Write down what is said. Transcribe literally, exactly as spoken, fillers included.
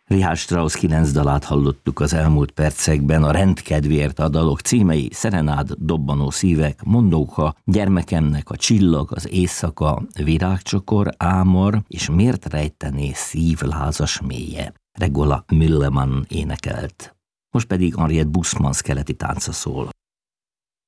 Richard Strauss kilenc dalát hallottuk az elmúlt percekben, a rendkedvéért a dalok címei: Szerenád, Dobbanó szívek, Mondóka, Gyermekemnek a csillag, az éjszaka, Virágcsokor, Ámor és Miért rejtené szív lázas mélye. Regula Millemann énekelt. Most pedig Henriette Bussmann keleti tánca szól.